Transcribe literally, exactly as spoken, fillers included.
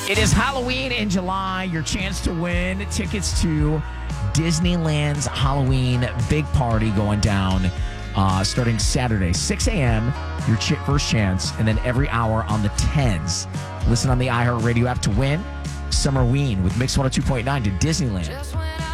It is Halloween in July. Your chance to win tickets to Disneyland's Halloween big party going down uh, starting Saturday, six a.m. Your ch- first chance, and then every hour on the tens. Listen on the iHeartRadio app to win Summerween with Mix one oh two point nine to Disneyland.